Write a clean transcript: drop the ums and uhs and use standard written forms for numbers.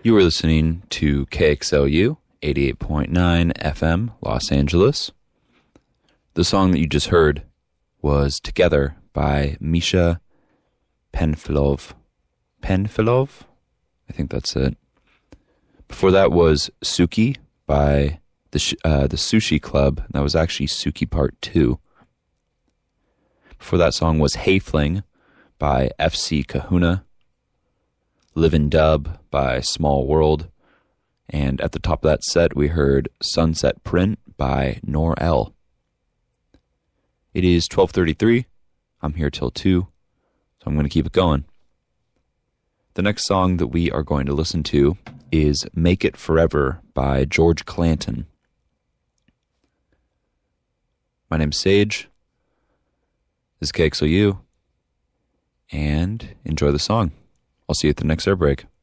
You are listening to KXLU 88.9 FM, Los Angeles. The song that you just heard was Together by Misha Penfilov. Penfilov? I think that's it. Before that was Suki by the Sushi Club. That was actually Suki Part 2. Before that song was Hey Fling by FC Kahuna. Live in Dub by Small World. And at the top of that set, we heard Sunset Print by Nor L. It is 12:33. I'm here till 2, so I'm going to keep it going. The next song that we are going to listen to is Make It Forever by George Clanton. My name's Sage. This is KXLU. And enjoy the song. I'll see you at the next air break.